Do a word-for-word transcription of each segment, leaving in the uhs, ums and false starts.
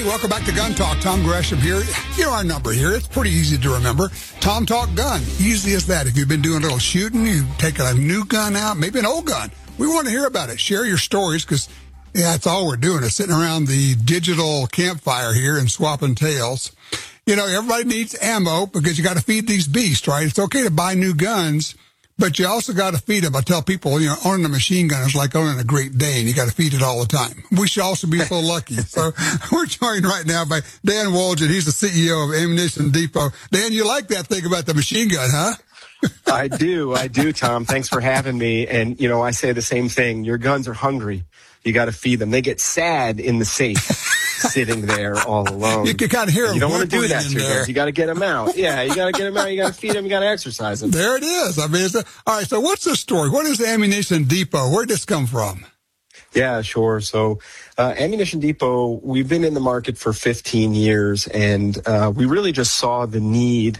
welcome back to Gun Talk. Tom Gresham here. You know our number here. It's pretty easy to remember. Tom Talk Gun. Easy as that. If you've been doing a little shooting, you take a new gun out, maybe an old gun. We want to hear about it. Share your stories because, yeah, that's all we're doing is sitting around the digital campfire here and swapping tales. You know, everybody needs ammo because you got to feed these beasts, right? It's okay to buy new guns, but you also got to feed them. I tell people, you know, owning a machine gun is like owning a Great Dane. You got to feed it all the time. We should also be so lucky. So we're joined right now by Dan Wojcik. He's the C E O of Ammunition Depot. Dan, you like that thing about the machine gun, huh? I do. I do, Tom. Thanks for having me. And, you know, I say the same thing. Your guns are hungry. You got to feed them. They get sad in the safe, sitting there all alone. You can kind of hear them. You don't want to do that to your there. guns. You got to get them out. Yeah, you got to get them out. You got to feed them. You got to exercise them. There it is. I mean, it's a, all right. So what's the story? What is Ammunition Depot? Where did this come from? Yeah, sure. So uh, Ammunition Depot, we've been in the market for fifteen years, and uh, we really just saw the need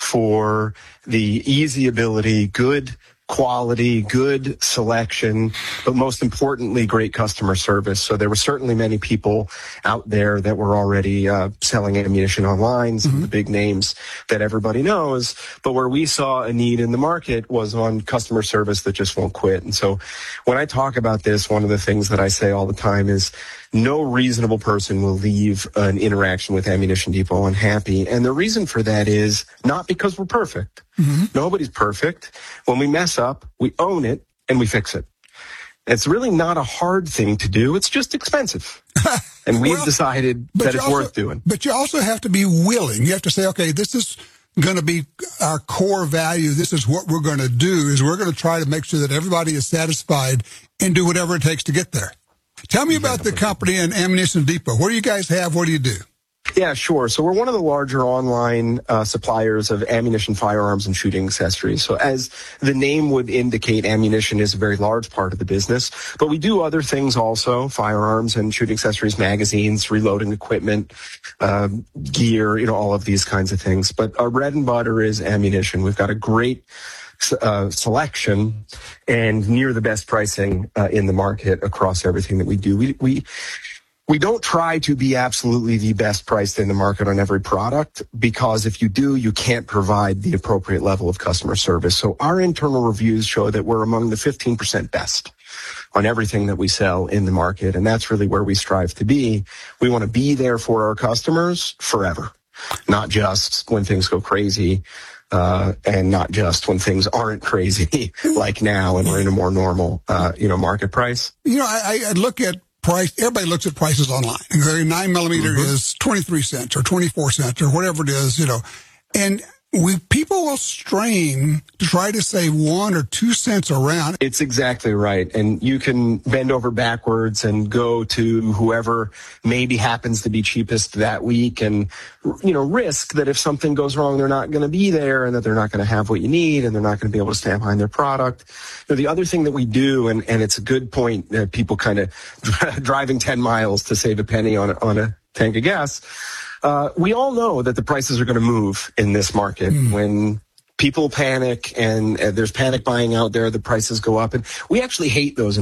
for the easy ability, good quality, good selection, but most importantly, great customer service. So there were certainly many people out there that were already uh, selling ammunition online, some mm-hmm. of the big names that everybody knows. But where we saw a need in the market was on customer service that just won't quit. And so when I talk about this, one of the things that I say all the time is no reasonable person will leave an interaction with Ammunition Depot unhappy. And the reason for that is not because we're perfect. Mm-hmm. Nobody's perfect. When we mess up, we own it and we fix it. It's really not a hard thing to do. It's just expensive. And we've well, decided that it's also, worth doing. But you also have to be willing. You have to say, okay, this is going to be our core value. This is what we're going to do, is we're going to try to make sure that everybody is satisfied and do whatever it takes to get there. Tell me about the company and Ammunition Depot. What do you guys have? What do you do? Yeah, sure. So we're one of the larger online uh, suppliers of ammunition, firearms, and shooting accessories. So as the name would indicate, ammunition is a very large part of the business. But we do other things also, firearms and shooting accessories, magazines, reloading equipment, uh, gear, you know, all of these kinds of things. But our bread and butter is ammunition. We've got a great Uh, selection and near the best pricing uh, in the market across everything that we do. We we we don't try to be absolutely the best priced in the market on every product, because if you do, you can't provide the appropriate level of customer service. So our internal reviews show that we're among the fifteen percent best on everything that we sell in the market, and that's really where we strive to be. We want to be there for our customers forever, not just when things go crazy. Uh, and not just when things aren't crazy like now and we're in a more normal, uh, you know, market price. You know, I, I look at price. Everybody looks at prices online. A nine millimeter mm-hmm. is twenty-three cents or twenty-four cents or whatever it is, you know, and we people will strain to try to save one or two cents around. It's exactly right. And you can bend over backwards and go to whoever maybe happens to be cheapest that week and, you know, risk that if something goes wrong, they're not going to be there and that they're not going to have what you need and they're not going to be able to stand behind their product. You know, the other thing that we do, and, and it's a good point, that people kind of driving ten miles to save a penny on a, on a tank of gas. Uh, we all know that the prices are going to move in this market. Mm. When people panic and uh, there's panic buying out there, the prices go up. And we actually hate those